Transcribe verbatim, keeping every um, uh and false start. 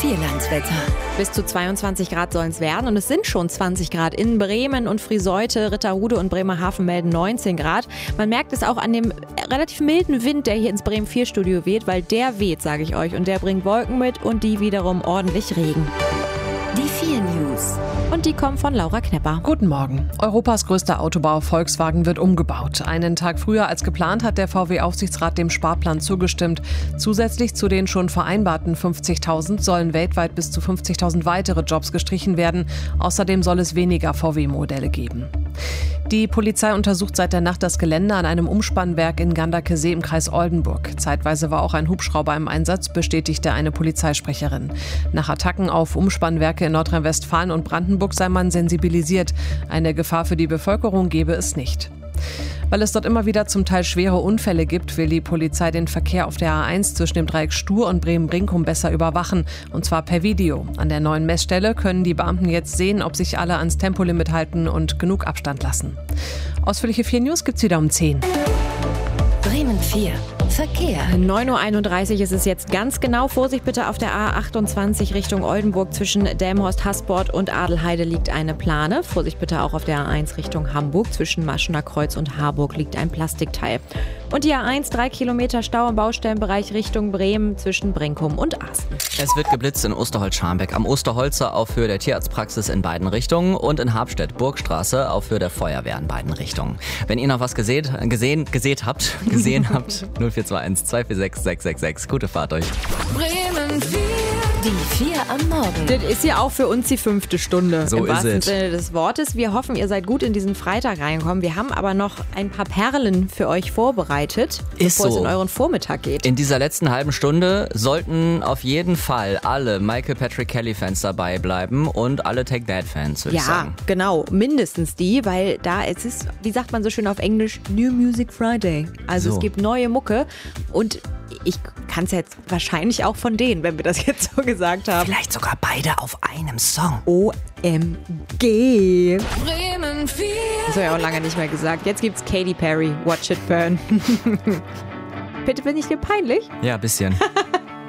Vierlandswetter. Bis zu zweiundzwanzig Grad sollen es werden und es sind schon zwanzig Grad. In Bremen und Friseute, Ritterhude und Bremerhaven melden neunzehn Grad. Man merkt es auch an dem relativ milden Wind, der hier ins Bremen vier Studio weht, weil der weht, sage ich euch. Und der bringt Wolken mit und die wiederum ordentlich Regen. Die vier News. Und die kommen von Laura Knepper. Guten Morgen. Europas größter Autobauer Volkswagen wird umgebaut. Einen Tag früher als geplant hat der V W-Aufsichtsrat dem Sparplan zugestimmt. Zusätzlich zu den schon vereinbarten fünfzigtausend sollen weltweit bis zu fünfzigtausend weitere Jobs gestrichen werden. Außerdem soll es weniger V W-Modelle geben. Die Polizei untersucht seit der Nacht das Gelände an einem Umspannwerk in Ganderkesee im Kreis Oldenburg. Zeitweise war auch ein Hubschrauber im Einsatz, bestätigte eine Polizeisprecherin. Nach Attacken auf Umspannwerke in Nordrhein-Westfalen und Brandenburg sei man sensibilisiert. Eine Gefahr für die Bevölkerung gebe es nicht. Weil es dort immer wieder zum Teil schwere Unfälle gibt, will die Polizei den Verkehr auf der A eins zwischen dem Dreieck Stur und Bremen-Brinkum besser überwachen. Und zwar per Video. An der neuen Messstelle können die Beamten jetzt sehen, ob sich alle ans Tempolimit halten und genug Abstand lassen. Ausführliche vier News gibt's wieder um zehn. Bremen vier. Verkehr. neun Uhr einunddreißig ist es jetzt ganz genau. Vorsicht bitte auf der A achtundzwanzig Richtung Oldenburg. Zwischen Delmenhorst, Haßbord und Adelheide liegt eine Plane. Vorsicht bitte auch auf der A eins Richtung Hamburg. Zwischen Maschener Kreuz und Harburg liegt ein Plastikteil. Und die A eins, drei Kilometer Stau im Baustellenbereich Richtung Bremen zwischen Brinkum und Asten. Es wird geblitzt in Osterholz-Scharmbeck, am Osterholzer auf Höhe der Tierarztpraxis in beiden Richtungen und in Habstedt Burgstraße auf Höhe der Feuerwehr in beiden Richtungen. Wenn ihr noch was gesehen, gesehen, gesehen habt, gesehen habt, null vier zwei eins, zwei vier sechs, sechs sechs sechs. Gute Fahrt euch. Bremen vier. Die vier am Morgen. Das ist ja auch für uns die fünfte Stunde, So im ist wahrsten es. Sinne des Wortes. Wir hoffen, ihr seid gut in diesen Freitag reingekommen. Wir haben aber noch ein paar Perlen für euch vorbereitet, Ist bevor so. es in euren Vormittag geht. In dieser letzten halben Stunde sollten auf jeden Fall alle Michael Patrick Kelly Fans dabei bleiben und alle Take That Fans, würde ich Ja, sagen. genau, mindestens die, weil da es ist, wie sagt man so schön auf Englisch, New Music Friday. Also So. es gibt neue Mucke und ich kann es jetzt wahrscheinlich auch von denen, wenn wir das jetzt so gesagt haben. Vielleicht sogar beide auf einem Song. O M G. Bremen vier. Das habe ich auch lange nicht mehr gesagt. Jetzt gibt's Katy Perry, Watch It Burn. Bitte bin ich dir peinlich? Ja, ein bisschen.